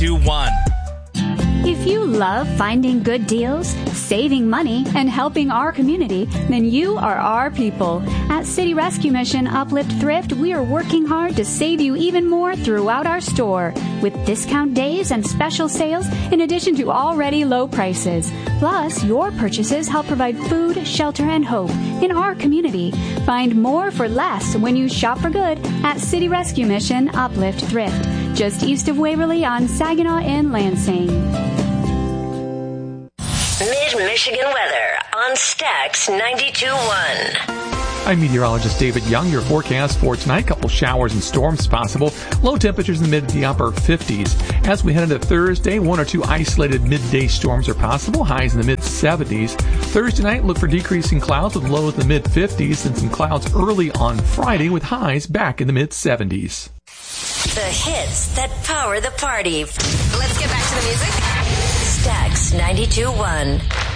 2-1. If you love finding good deals, saving money, and helping our community, then you are our people. At City Rescue Mission Uplift Thrift, we are working hard to save you even more throughout our store with discount days and special sales in addition to already low prices. Plus, your purchases help provide food, shelter, and hope in our community. Find more for less when you shop for good at City Rescue Mission Uplift Thrift, just east of Waverly on Saginaw in Lansing. Mid-Michigan weather on Stax 92.1. I'm meteorologist David Young. Your forecast for tonight, couple showers and storms possible. Low temperatures in the mid to the upper 50s. As we head into Thursday, one or two isolated midday storms are possible. Highs in the mid 70s. Thursday night, look for decreasing clouds with lows in the mid 50s and some clouds early on Friday with highs back in the mid 70s. The hits that power the party. Let's get back to the music. Stax 92.1.